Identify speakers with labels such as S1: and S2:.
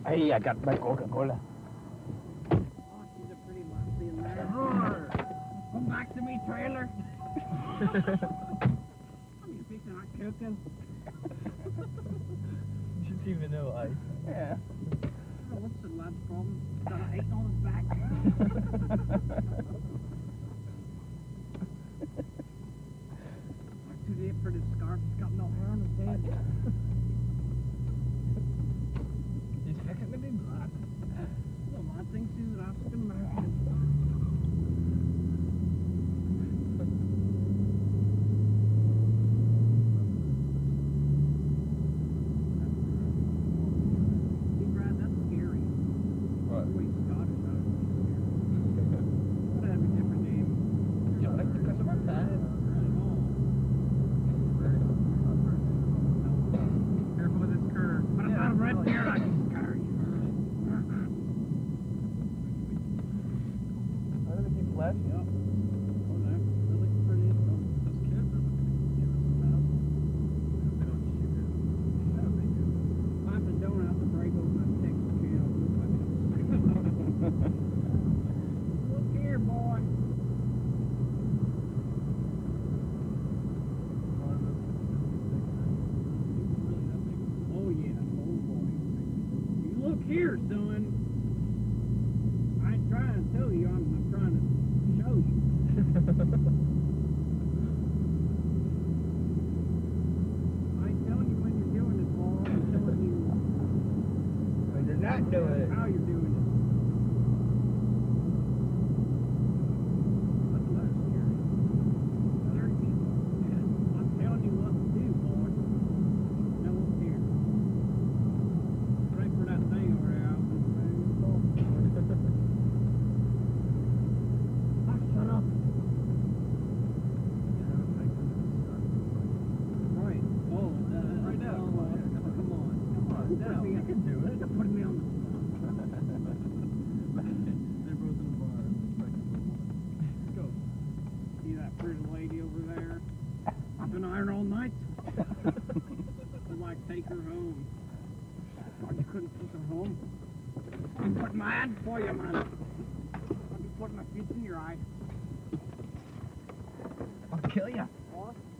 S1: Hey, I got my Coca-Cola.
S2: Oh, she's a pretty lassie in there. Come back to me, trailer. I'm your fixing hot cooking.
S3: You should even know ice.
S1: Yeah.
S2: Oh, what's the lad's problem? Got an ache on his back. I'm too late for this scarf. He's got no hair on his head.
S3: He's fucking maybe black.
S2: The lad thinks he's an African American. See, Brad, that's scary.
S3: What?
S2: Wait, Scottish, I don't know. Gotta have a different name.
S3: Johnny, because of our time.
S2: Careful with this curve. But if I'm right there, I can scare you.
S3: Why do they keep flashing?
S2: Yep. Oh, that looks pretty.
S3: Those kids are looking to give us a pass. They don't shoot it. That would be good.
S2: I have to don't have to break open my Texas channel. Look here, boy. Oh yeah, oh boy. You look here, son. I ain't trying to tell you, I'm trying to show you. I ain't telling you when you're doing it, boy. I'm telling you
S3: When you're not doing it.
S2: how you're doing it. That's less scary. Scary people. I'm telling you what to do, boy. Now look here. Right for that thing over there. Ah, shut up. Right. Oh,
S3: Right now, come on.
S2: Come on.
S3: Come on, now. You can do it.
S2: You're putting me on the spot.
S3: They're both in the bar.
S2: Let's go. See that pretty lady over there? I've been ironing all night. I'd like to take her home. Oh, you couldn't take her home? I'm putting my hand for you, man. I'll be putting my feet in your eye.
S3: I'll kill you.
S2: What?